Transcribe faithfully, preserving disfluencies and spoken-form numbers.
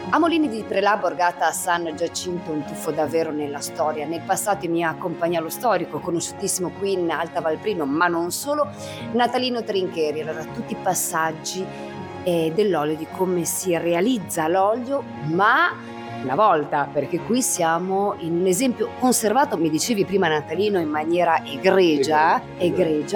A Molini di Prelà, Borgata San Giacinto, un tuffo davvero nella storia. Nel passato mi accompagna lo storico, conosciutissimo qui in Alta Valprino, ma non solo, Natalino Trincheri. Allora, tutti i passaggi eh, dell'olio, di come si realizza l'olio, ma una volta, perché qui siamo in un esempio conservato, mi dicevi prima Natalino, in maniera egregia, egregia.